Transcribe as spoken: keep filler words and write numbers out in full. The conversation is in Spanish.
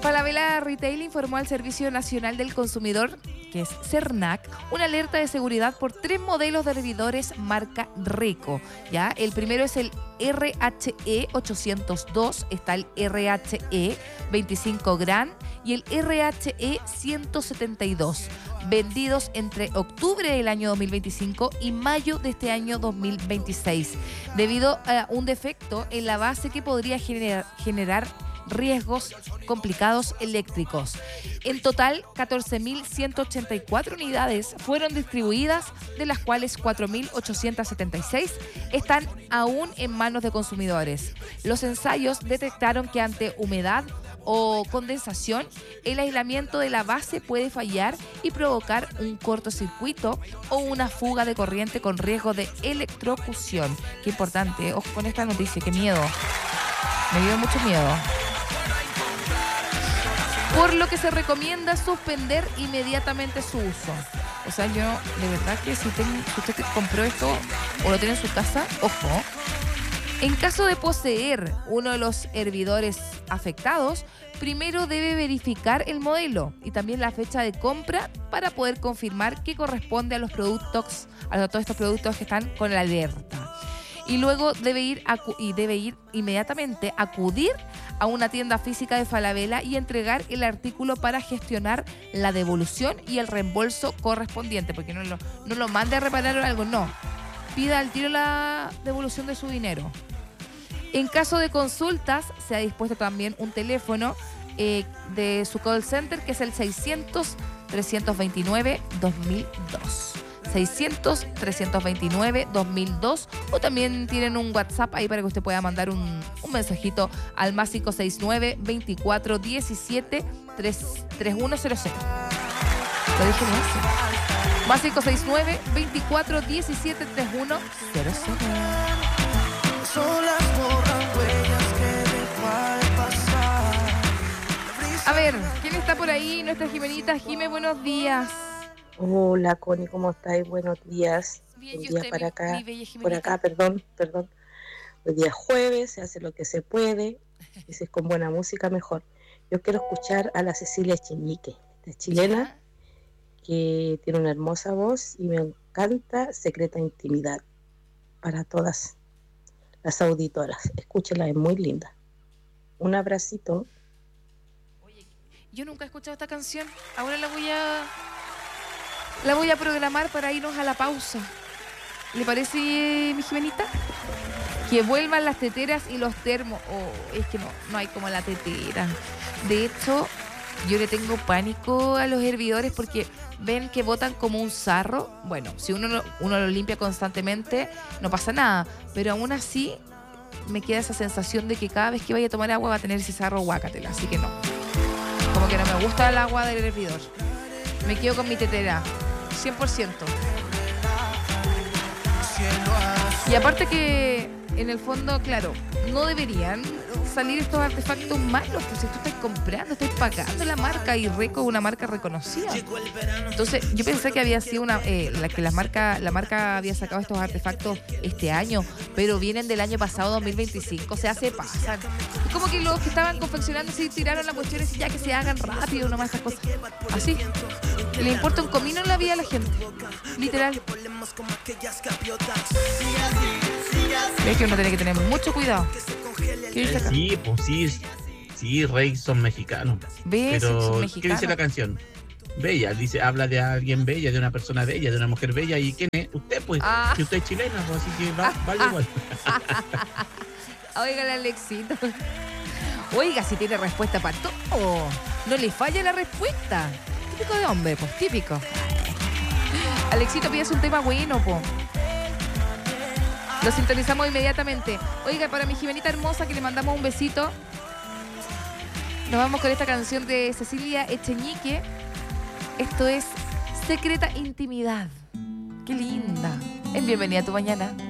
Falabella Retail informó al Servicio Nacional del Consumidor, que es CERNAC, una alerta de seguridad por tres modelos de hervidores marca Reco. ¿Ya? El primero es el R H E ochocientos dos, está el R H E veinticinco gran y el R H E ciento setenta y dos, vendidos entre octubre del año dos mil veinticinco y mayo de este año dos mil veintiséis, debido a un defecto en la base que podría generar, generar riesgos complicados eléctricos. En total, catorce mil ciento ochenta y cuatro unidades fueron distribuidas, de las cuales cuatro mil ochocientos setenta y seis están aún en manos de consumidores. Los ensayos detectaron que ante humedad o condensación, el aislamiento de la base puede fallar y provocar un cortocircuito o una fuga de corriente con riesgo de electrocución. Qué importante, ojo con esta noticia, qué miedo. Me dio mucho miedo. Por lo que se recomienda suspender inmediatamente su uso. O sea, yo, de verdad que si, ten, si usted compró esto o lo tiene en su casa, ojo. En caso de poseer uno de los hervidores afectados, primero debe verificar el modelo y también la fecha de compra para poder confirmar que corresponde a los productos, a todos estos productos que están con la alerta. Y luego debe ir, acu- y debe ir inmediatamente acudir a una tienda física de Falabella y entregar el artículo para gestionar la devolución y el reembolso correspondiente, porque no lo, no lo mande a reparar o algo, no. Pida al tiro la devolución de su dinero. En caso de consultas, se ha dispuesto también un teléfono eh, de su call center, que es el seiscientos, trescientos veintinueve, dos mil dos. seiscientos, trescientos veintinueve, dos mil dos, o también tienen un WhatsApp ahí para que usted pueda mandar un, un mensajito al más cinco seis nueve, veinticuatro, diecisiete, treinta y uno cero cero. Lo dije bien, sí. Más cinco seis nueve, veinticuatro, diecisiete, treinta y uno cero cero. A ver, ¿quién está por ahí? Nuestra Jimenita. Jime, buenos días. Hola, Connie, ¿cómo estáis? Buenos días. Bien, Un ¿y día usted, para mi, acá, mi bella por Jimenita? acá, perdón, perdón. Hoy día es jueves, se hace lo que se puede, y si es con buena música, mejor. Yo quiero escuchar a la Cecilia Cheñique, esta chilena, que tiene una hermosa voz y me encanta Secreta Intimidad para todas las auditoras. Escúchela, es muy linda. Un abracito. Oye, yo nunca he escuchado esta canción. Ahora la voy a la voy a programar para irnos a la pausa. ¿Le parece, mi Jimenita? Que vuelvan las teteras y los termos. Oh, es que no, no hay como la tetera. De hecho, yo le tengo pánico a los hervidores porque ven que botan como un sarro. Bueno, si uno, lo- uno lo limpia constantemente, no pasa nada. Pero aún así, me queda esa sensación de que cada vez que vaya a tomar agua va a tener ese sarro, guácatela. Así que no. Como que no me gusta el agua del hervidor. Me quedo con mi tetera, cien por ciento. Y aparte que, en el fondo, claro, no deberían salir estos artefactos malos, pues si tú estás comprando, estás pagando la marca, y Reco es una marca reconocida. Entonces, yo pensé que había sido una, eh, la que la marca, la marca había sacado estos artefactos este año, pero vienen del año pasado, dos mil veinticinco, o sea, se pasan. Es como que los que estaban confeccionando sí tiraron la cuestión y ya que se hagan rápido, nomás esas cosas. Así. Le importa un comino en la vida a la gente. Literal. Es que uno tiene que tener mucho cuidado. ¿Qué dice acá? Sí, pues sí, sí, Rey son mexicanos. ¿Ves? Pero, Son ¿qué mexicanos. dice la canción? Bella, dice, habla de alguien bella, de una persona bella, de una mujer bella. ¿Y quién es? Usted, pues, Ah. que usted es chilena, pues, así que va, vale igual. Oiga, el Alexito. Oiga, si tiene respuesta para todo. No le falla la respuesta. Típico de hombre, pues, típico. Alexito, pides un tema bueno, po. Lo sintonizamos inmediatamente. Oiga, para mi Jimenita hermosa, que le mandamos un besito, nos vamos con esta canción de Cecilia Echeñique. Esto es Secreta Intimidad. Qué linda. En Bienvenida a tu Mañana.